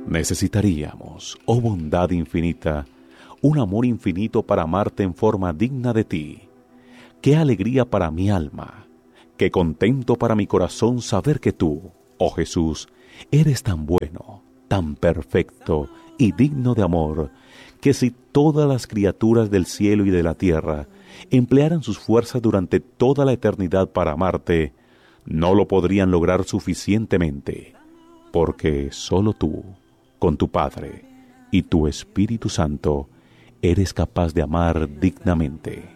Necesitaríamos, oh bondad infinita, un amor infinito para amarte en forma digna de ti. Qué alegría para mi alma, qué contento para mi corazón saber que tú, oh Jesús, eres tan bueno, tan perfecto y digno de amor, que si todas las criaturas del cielo y de la tierra emplearan sus fuerzas durante toda la eternidad para amarte, no lo podrían lograr suficientemente, porque solo tú, con tu Padre y tu Espíritu Santo, eres capaz de amar dignamente.